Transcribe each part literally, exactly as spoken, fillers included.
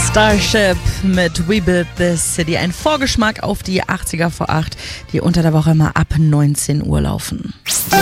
Starship mit We Build This City. Ein Vorgeschmack auf die achtziger vor acht, die unter der Woche immer ab neunzehn Uhr laufen.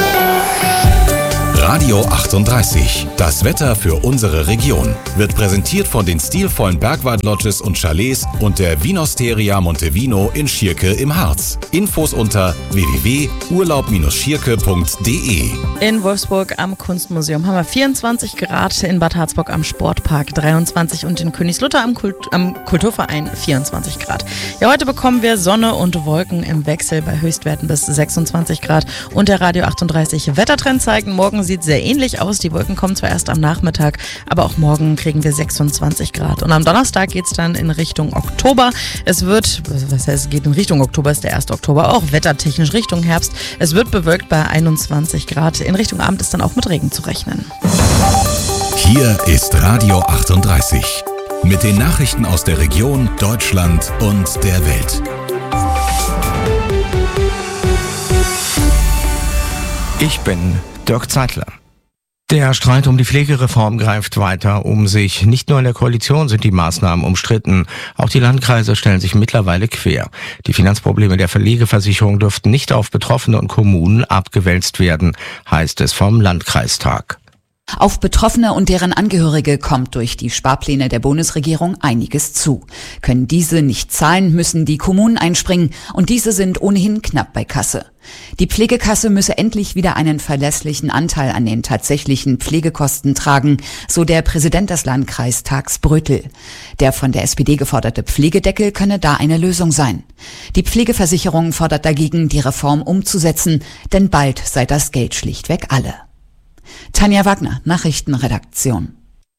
Radio achtunddreißig. Das Wetter für unsere Region wird präsentiert von den stilvollen Bergwald-Lodges und Chalets und der Vinosteria Montevino in Schierke im Harz. Infos unter w w w punkt urlaub schierke punkt d e. In Wolfsburg am Kunstmuseum haben wir vierundzwanzig Grad, in Bad Harzburg am Sportpark dreiundzwanzig und in Königslutter am, Kult- am Kulturverein vierundzwanzig Grad. Ja, heute bekommen wir Sonne und Wolken im Wechsel bei Höchstwerten bis sechsundzwanzig Grad. Und der Radio achtunddreißig Wettertrend zeigt, morgen sieht sehr ähnlich aus. Die Wolken kommen zwar erst am Nachmittag, aber auch morgen kriegen wir sechsundzwanzig Grad. Und am Donnerstag geht es dann in Richtung Oktober. Es wird, was heißt, es geht in Richtung Oktober, ist der erste Oktober, auch wettertechnisch Richtung Herbst. Es wird bewölkt bei einundzwanzig Grad. In Richtung Abend ist dann auch mit Regen zu rechnen. Hier ist Radio achtunddreißig. Mit den Nachrichten aus der Region, Deutschland und der Welt. Ich bin Dirk Zeitler. Der Streit um die Pflegereform greift weiter um sich. Nicht nur in der Koalition sind die Maßnahmen umstritten. Auch die Landkreise stellen sich mittlerweile quer. Die Finanzprobleme der Pflegeversicherung dürften nicht auf Betroffene und Kommunen abgewälzt werden, heißt es vom Landkreistag. Auf Betroffene und deren Angehörige kommt durch die Sparpläne der Bundesregierung einiges zu. Können diese nicht zahlen, müssen die Kommunen einspringen und diese sind ohnehin knapp bei Kasse. Die Pflegekasse müsse endlich wieder einen verlässlichen Anteil an den tatsächlichen Pflegekosten tragen, so der Präsident des Landkreistags Brötel. Der von der S P D geforderte Pflegedeckel könne da eine Lösung sein. Die Pflegeversicherung fordert dagegen, die Reform umzusetzen, denn bald sei das Geld schlichtweg alle. Tanja Wagner, Nachrichtenredaktion.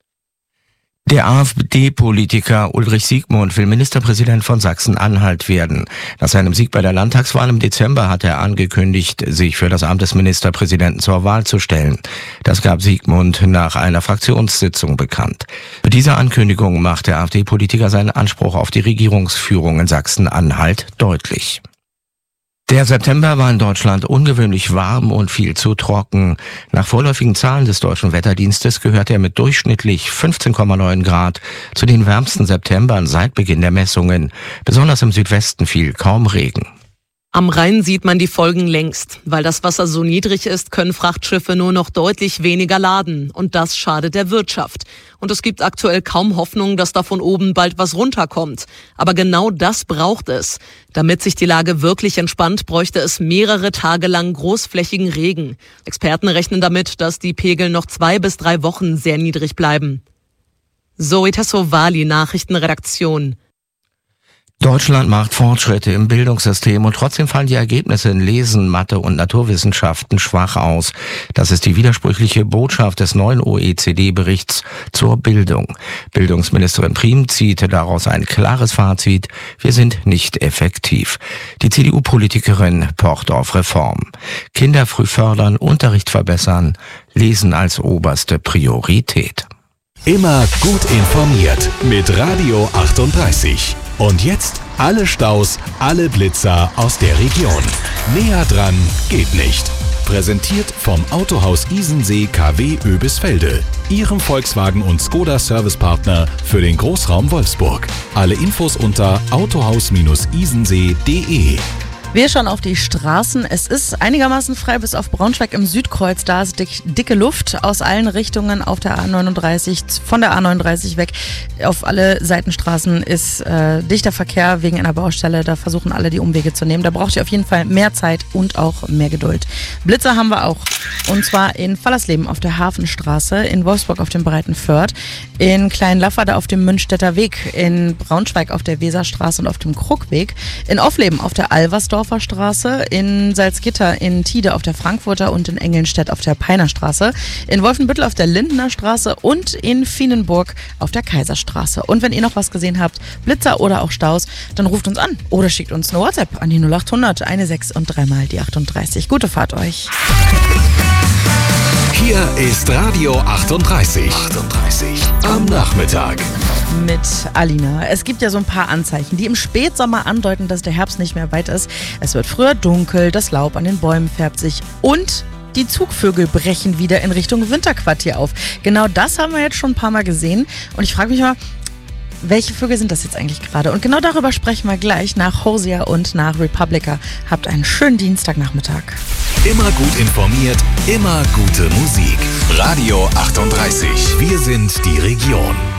Der AfD-Politiker Ulrich Siegmund will Ministerpräsident von Sachsen-Anhalt werden. Nach seinem Sieg bei der Landtagswahl im Dezember hat er angekündigt, sich für das Amt des Ministerpräsidenten zur Wahl zu stellen. Das gab Siegmund nach einer Fraktionssitzung bekannt. Mit dieser Ankündigung macht der AfD-Politiker seinen Anspruch auf die Regierungsführung in Sachsen-Anhalt deutlich. Der September war in Deutschland ungewöhnlich warm und viel zu trocken. Nach vorläufigen Zahlen des Deutschen Wetterdienstes gehört er mit durchschnittlich fünfzehn Komma neun Grad zu den wärmsten Septembern seit Beginn der Messungen. Besonders im Südwesten fiel kaum Regen. Am Rhein sieht man die Folgen längst. Weil das Wasser so niedrig ist, können Frachtschiffe nur noch deutlich weniger laden. Und das schadet der Wirtschaft. Und es gibt aktuell kaum Hoffnung, dass da von oben bald was runterkommt. Aber genau das braucht es. Damit sich die Lage wirklich entspannt, bräuchte es mehrere Tage lang großflächigen Regen. Experten rechnen damit, dass die Pegel noch zwei bis drei Wochen sehr niedrig bleiben. Zoe Tassovali, Nachrichtenredaktion. Deutschland macht Fortschritte im Bildungssystem und trotzdem fallen die Ergebnisse in Lesen, Mathe und Naturwissenschaften schwach aus. Das ist die widersprüchliche Botschaft des neuen O E C D-Berichts zur Bildung. Bildungsministerin Priem zieht daraus ein klares Fazit: Wir sind nicht effektiv. Die C D U-Politikerin pocht auf Reform. Kinder früh fördern, Unterricht verbessern, Lesen als oberste Priorität. Immer gut informiert mit Radio achtunddreißig. Und jetzt alle Staus, alle Blitzer aus der Region. Näher dran geht nicht. Präsentiert vom Autohaus Isensee K W Oebisfelde, Ihrem Volkswagen und Skoda Servicepartner für den Großraum Wolfsburg. Alle Infos unter autohaus isensee punkt d e. Wir schauen auf die Straßen. Es ist einigermaßen frei bis auf Braunschweig im Südkreuz. Da ist dick, dicke Luft aus allen Richtungen auf der A neununddreißig, von der A neununddreißig weg. Auf alle Seitenstraßen ist äh, dichter Verkehr wegen einer Baustelle. Da versuchen alle die Umwege zu nehmen. Da braucht ihr auf jeden Fall mehr Zeit und auch mehr Geduld. Blitzer haben wir auch. Und zwar in Fallersleben auf der Hafenstraße, in Wolfsburg auf dem Breiten Föhrt, in Kleinlafferde auf dem Münchstädter Weg, in Braunschweig auf der Weserstraße und auf dem Kruckweg, in Offleben auf der Alversdorfer Straße, in Salzgitter, in Tide auf der Frankfurter und in Engelnstedt auf der Peinerstraße, in Wolfenbüttel auf der Lindener Straße und in Fienenburg auf der Kaiserstraße. Und wenn ihr noch was gesehen habt, Blitzer oder auch Staus, dann ruft uns an oder schickt uns eine WhatsApp an die null achthundert sechzehn und dreimal die achtunddreißig. Gute Fahrt euch. Hier ist Radio achtunddreißig. achtunddreißig am Nachmittag. Mit Alina. Es gibt ja so ein paar Anzeichen, die im Spätsommer andeuten, dass der Herbst nicht mehr weit ist. Es wird früher dunkel, das Laub an den Bäumen färbt sich und die Zugvögel brechen wieder in Richtung Winterquartier auf. Genau das haben wir jetzt schon ein paar Mal gesehen. Und ich frage mich mal, welche Vögel sind das jetzt eigentlich gerade? Und genau darüber sprechen wir gleich nach Hosea und nach Republica. Habt einen schönen Dienstagnachmittag. Immer gut informiert, immer gute Musik. Radio achtunddreißig. Wir sind die Region.